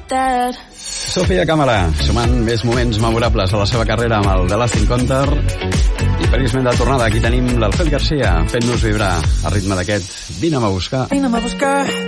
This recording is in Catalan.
that. Sofia Camara, sumant més moments memorables a la seva carrera amb el The Last Encounter. I feliçment de tornada aquí tenim l'Alfred Garcia fent-nos vibrar a ritme d'aquest Vine'm a buscar. Vine'm a buscar.